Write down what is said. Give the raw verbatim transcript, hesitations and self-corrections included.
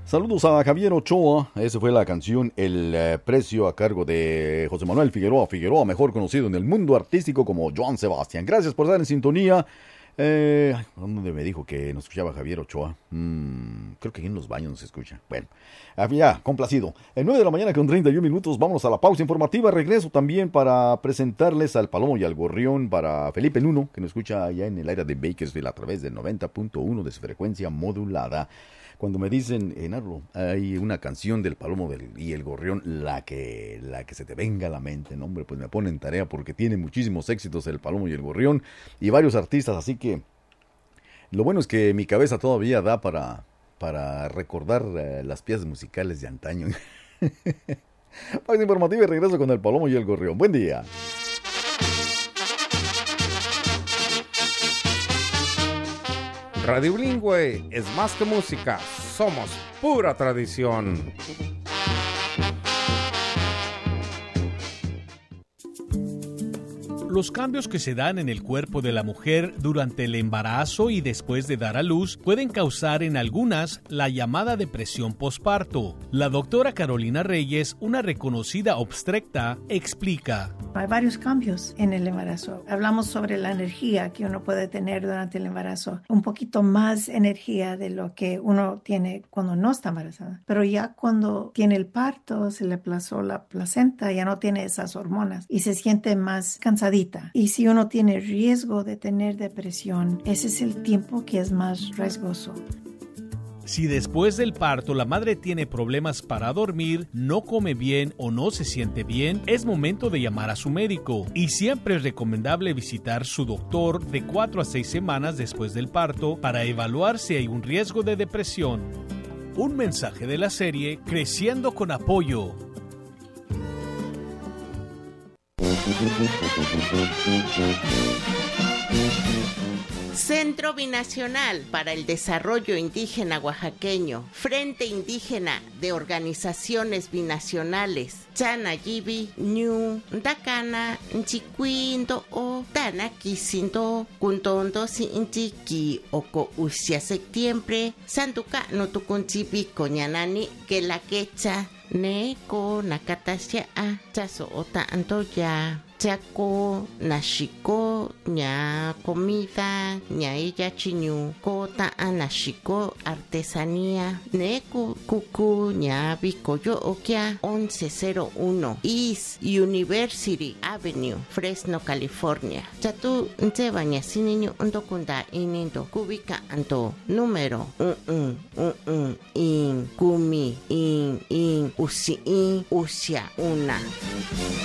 Saludos a Javier Ochoa. Esa fue la canción El eh, Precio, a cargo de José Manuel Figueroa Figueroa, mejor conocido en el mundo artístico como Joan Sebastián. Gracias por estar en sintonía. Eh, ¿Dónde me dijo que nos escuchaba Javier Ochoa? Mm, creo que aquí en los baños nos escucha. Bueno, ya, complacido. El nueve de la mañana con treinta y un minutos. Vámonos a la pausa informativa. Regreso también para presentarles al Palomo y al Gorrión para Felipe Nuno, que nos escucha allá en el área de Bakersfield a través del noventa punto uno de su frecuencia modulada. Cuando me dicen, Enarlo, hay una canción del Palomo del, y el Gorrión, la que, la que se te venga a la mente, ¿no? Hombre, pues me pone en tarea porque tiene muchísimos éxitos el Palomo y el Gorrión y varios artistas, así que lo bueno es que mi cabeza todavía da para, para recordar uh, las piezas musicales de antaño. Pausa informativa y regreso con el Palomo y el Gorrión. Buen día. Radio Bilingüe es más que música, somos pura tradición. Los cambios que se dan en el cuerpo de la mujer durante el embarazo y después de dar a luz pueden causar en algunas la llamada depresión posparto. La doctora Carolina Reyes, una reconocida obstetra, explica. Hay varios cambios en el embarazo. Hablamos sobre la energía que uno puede tener durante el embarazo. Un poquito más energía de lo que uno tiene cuando no está embarazada. Pero ya cuando tiene el parto, se le aplazó la placenta, ya no tiene esas hormonas y se siente más cansadita. Y si uno tiene riesgo de tener depresión, ese es el tiempo que es más riesgoso. Si después del parto la madre tiene problemas para dormir, no come bien o no se siente bien, es momento de llamar a su médico. Y siempre es recomendable visitar su doctor de cuatro a seis semanas después del parto para evaluar si hay un riesgo de depresión. Un mensaje de la serie Creciendo con Apoyo. Centro Binacional para el Desarrollo Indígena Oaxaqueño, Frente Indígena de Organizaciones Binacionales, Chanayibi, Ñu, Dakana, Nchiquindo o Tanakisindo, Kuntondo Sinchiki, Oko Usia Septiembre, Santuca Notukunchibi, Coñanani, que la quecha. Neko nakatasia a chaso ota antoya chaco nashiko ña comida ña ella chiñu kota anashiko artesanía neko kuku ña bikoyo okia once cero uno East University Avenue, Fresno, California. Chatu nsebaña siniño ondokunda inindo kubika anto número un un un in kumi in in usi in usia una.